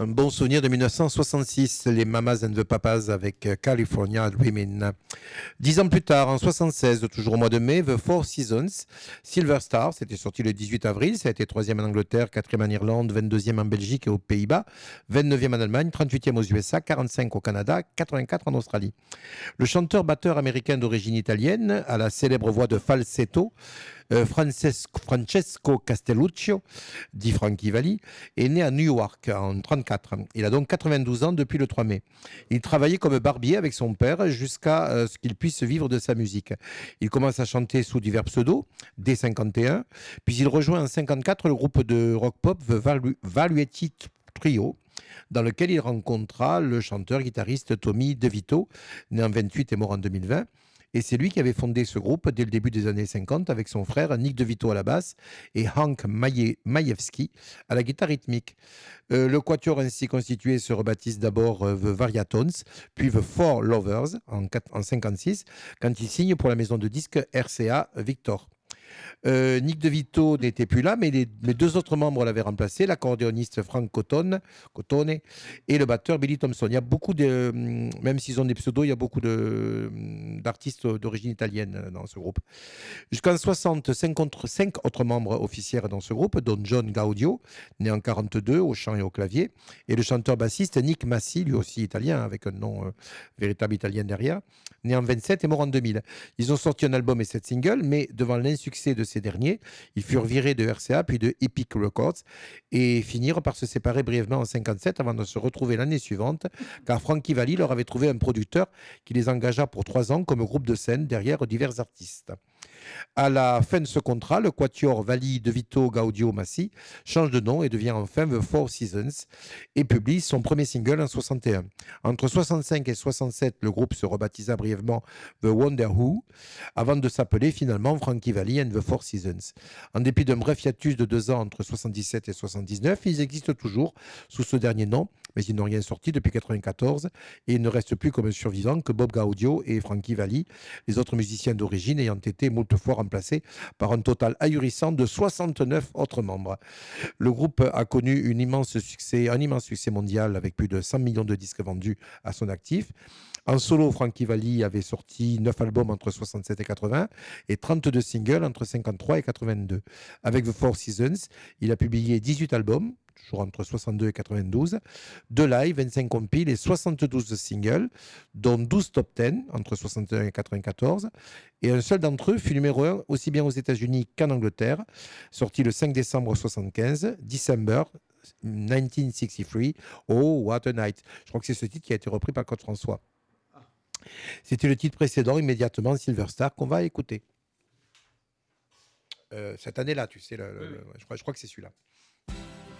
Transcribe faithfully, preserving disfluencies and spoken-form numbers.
Un bon souvenir de mille neuf cent soixante-six, les Mamas and the Papas avec euh, California Dreamin'. Dix ans plus tard, en soixante-seize, toujours au mois de mai, The Four Seasons, Silver Star, c'était sorti le dix-huit avril, ça a été troisième en Angleterre, quatrième en Irlande, vingt-deuxième en Belgique et aux Pays-Bas, vingt-neuvième en Allemagne, trente-huitième aux U S A, quarante-cinq au Canada, quatre-vingt-quatre en Australie. Le chanteur-batteur américain d'origine italienne, à la célèbre voix de falsetto, euh, Francesco, Francesco Castelluccio, dit Frankie Valli, est né à Newark en trente-quatre. Il a donc quatre-vingt-douze ans depuis le trois mai. Il travaillait comme barbier avec son père jusqu'à euh, ce qu'il puisse vivre de sa musique. Il commence à chanter sous divers pseudos dès cinquante et un, puis il rejoint en cinquante-quatre le groupe de rock-pop The Valu- Valuety Trio, dans lequel il rencontra le chanteur-guitariste Tommy DeVito, né en vingt-huit et mort en deux mille vingt. Et c'est lui qui avait fondé ce groupe dès le début des années cinquante avec son frère Nick DeVito à la basse et Hank Maje- Majewski à la guitare rythmique. Euh, le quatuor ainsi constitué se rebaptise d'abord euh, The Variatones, puis The Four Lovers en, quatre- en cinquante-six, quand il signe pour la maison de disques R C A Victor. Euh, Nick DeVito n'était plus là, mais les, les deux autres membres l'avaient remplacé, l'accordéoniste Frank Cotone, Cotone et le batteur Billy Thompson. Il y a beaucoup de, hum, même s'ils ont des pseudos, il y a beaucoup de, hum, d'artistes d'origine italienne euh, dans ce groupe. Jusqu'en soixante, cinq, autres- cinq autres membres officiels dans ce groupe, dont John Gaudio, né en quarante-deux au chant et au clavier, et le chanteur-bassiste Nick Massi, lui aussi italien, avec un nom euh, véritable italien derrière, né en vingt-sept et mort en deux mille. Ils ont sorti un album et sept singles, mais devant l'insuccès de ces derniers, ils furent virés de R C A puis de Epic Records et finirent par se séparer brièvement en cinquante-sept avant de se retrouver l'année suivante, car Frankie Valli leur avait trouvé un producteur qui les engagea pour trois ans comme groupe de scène derrière divers artistes. À la fin de ce contrat, le quatuor Valli, De Vito, Gaudio, Massi change de nom et devient enfin The Four Seasons et publie son premier single en soixante et un. Entre soixante-cinq et soixante-sept, le groupe se rebaptisa brièvement The Wonder Who avant de s'appeler finalement Frankie Valli and The Four Seasons. En dépit d'un bref hiatus de deux ans entre soixante-dix-sept et soixante-dix-neuf, ils existent toujours sous ce dernier nom, mais ils n'ont rien sorti depuis quatre-vingt-quatorze et il ne reste plus comme survivants que Bob Gaudio et Frankie Valli, les autres musiciens d'origine ayant été moult fois remplacés par un total ahurissant de soixante-neuf autres membres. Le groupe a connu une immense succès, un immense succès mondial avec plus de cent millions de disques vendus à son actif. En solo, Frankie Valli avait sorti neuf albums entre soixante-sept et quatre-vingts et trente-deux singles entre cinquante-trois et quatre-vingt-deux. Avec The Four Seasons, il a publié dix-huit albums, toujours entre soixante-deux et quatre-vingt-douze, deux live, vingt-cinq compiles et soixante-douze singles, dont douze top dix entre soixante et un et quatre-vingt-quatorze. Et un seul d'entre eux fut numéro un aussi bien aux États-Unis qu'en Angleterre, sorti le cinq décembre soixante-quinze, December mille neuf cent soixante-treize, Oh, What a Night. Je crois que c'est ce titre qui a été repris par Claude François. C'était le titre précédent, immédiatement Silver Star, qu'on va écouter. Euh, cette année-là, tu sais, le, le, le, je, crois, je crois que c'est celui-là.